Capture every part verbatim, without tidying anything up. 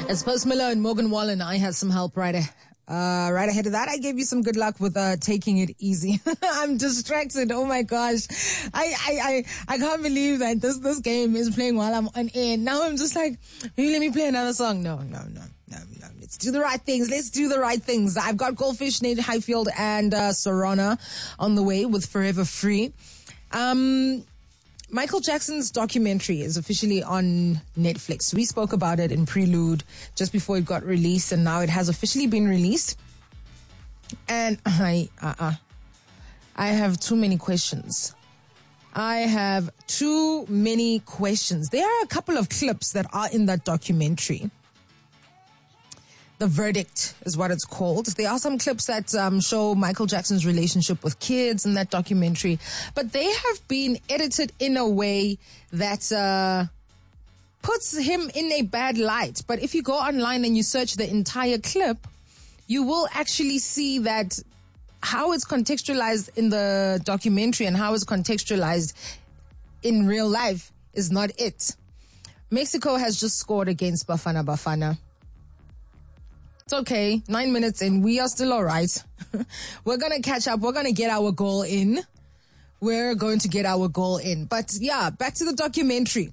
It's Post Malone, Morgan Wallen. I had some help right, uh, right ahead of that. I gave you some good luck with uh, taking it easy. I'm distracted. Oh my gosh, I, I I I can't believe that this this game is playing while I'm on air. Now I'm just like, hey, let me play another song. No, no, no, no, no. Let's do the right things. Let's do the right things. I've got Goldfish, Nate Highfield, and uh, Sorana on the way with Forever Free. Um. Michael Jackson's documentary is officially on Netflix. We spoke about it in Prelude just before it got released, and now it has officially been released. And I, uh-uh, I have too many questions. I have too many questions. There are a couple of clips that are in that documentary. The Verdict is what it's called. There are some clips that um, show Michael Jackson's relationship with kids in that documentary, but they have been edited in a way that uh, puts him in a bad light. But if you go online and you search the entire clip, you will actually see that how it's contextualized in the documentary and how it's contextualized in real life is not it. Mexico has just scored against Bafana Bafana. It's okay. Nine minutes in. We are still all right. We're going to catch up. We're going to get our goal in. We're going to get our goal in. But yeah, back to the documentary.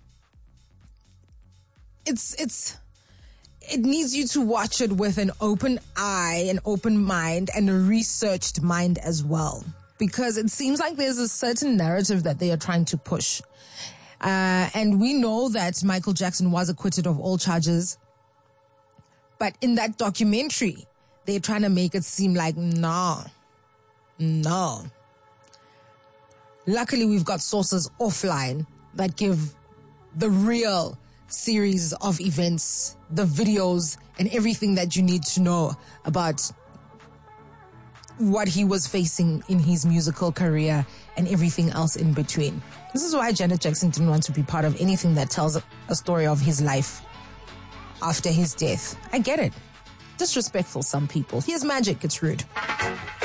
It's, it's, it needs you to watch it with an open eye, an open mind, and a researched mind as well. Because it seems like there's a certain narrative that they are trying to push. Uh, and we know that Michael Jackson was acquitted of all charges. But in that documentary, they're trying to make it seem like, no, no. Luckily, we've got sources offline that give the real series of events, the videos, and everything that you need to know about what he was facing in his musical career and everything else in between. This is why Janet Jackson didn't want to be part of anything that tells a story of his life after his death. I get it. Disrespectful, some people. Here's Magic. It's rude.